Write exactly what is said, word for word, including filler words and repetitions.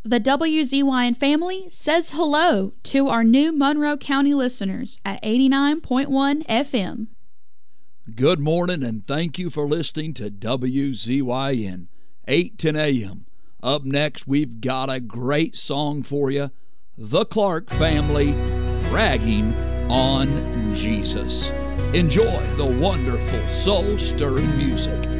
The W Z Y N family says hello to our new Monroe County listeners at eighty-nine point one F M. Good morning, and thank you for listening to W Z Y N, eight ten A M. Up next, we've got a great song for you, The Clark Family, Bragging on Jesus. Enjoy the wonderful soul-stirring music.